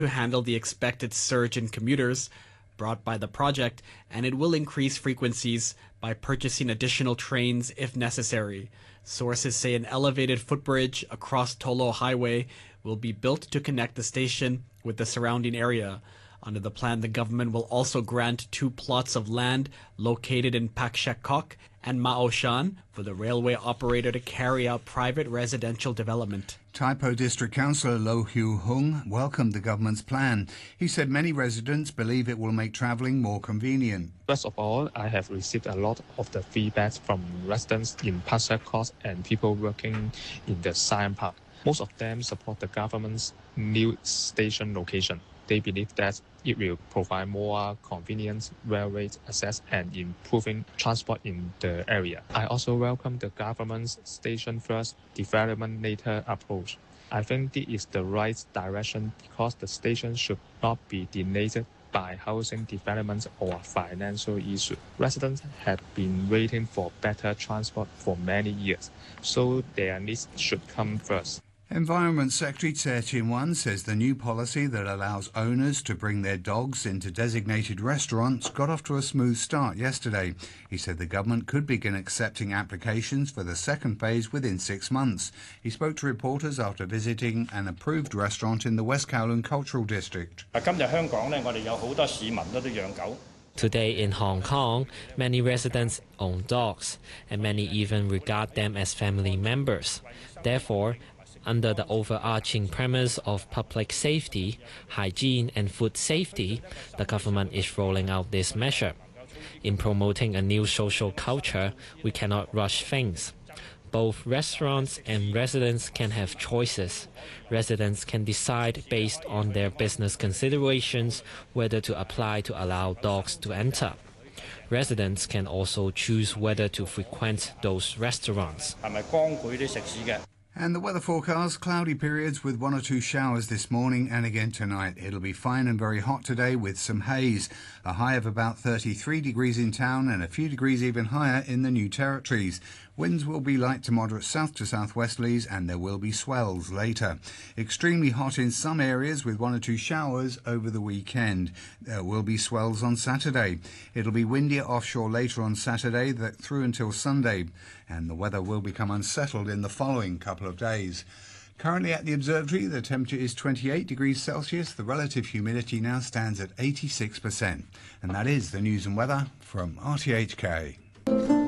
to handle the expected surge in commuters brought by the project, and it will increase frequencies by purchasing additional trains if necessary. Sources say an elevated footbridge across Tolo Highway will be built to connect the station with the surrounding area. Under the plan, the government will also grant 2 plots of land located in Pak Shek Kok and Mao Shan for the railway operator to carry out private residential development. Tai Po District Councillor Lo Hu Hung welcomed the government's plan. He said many residents believe it will make travelling more convenient. First of all, I have received a lot of the feedback from residents in Pak Shek Kok and people working in the Siam Park. Most of them support the government's new station location. They believe that it will provide more convenient railway access and improving transport in the area. I also welcome the government's station first, development later approach. I think this is the right direction because the station should not be delayed by housing development or financial issues. Residents have been waiting for better transport for many years, so their needs should come first. Environment Secretary Tse Chin-wan says the new policy that allows owners to bring their dogs into designated restaurants got off to a smooth start yesterday. He said the government could begin accepting applications for the second phase within 6 months. He spoke to reporters after visiting an approved restaurant in the West Kowloon Cultural District. Today in Hong Kong, many residents own dogs, and many even regard them as family members. Therefore, under the overarching premise of public safety, hygiene and food safety, the government is rolling out this measure. In promoting a new social culture, we cannot rush things. Both restaurants and residents can have choices. Residents can decide based on their business considerations whether to apply to allow dogs to enter. Residents can also choose whether to frequent those restaurants. And the weather forecast, cloudy periods with 1 or 2 showers this morning and again tonight. It'll be fine and very hot today with some haze. A high of about 33 degrees in town and a few degrees even higher in the New Territories. Winds will be light to moderate south to southwesterlies and there will be swells later. Extremely hot in some areas with 1 or 2 showers over the weekend. There will be swells on Saturday. It'll be windier offshore later on Saturday through until Sunday. And the weather will become unsettled in the following couple of days. Currently at the observatory, the temperature is 28 degrees Celsius. The relative humidity now stands at 86%. And that is the news and weather from RTHK.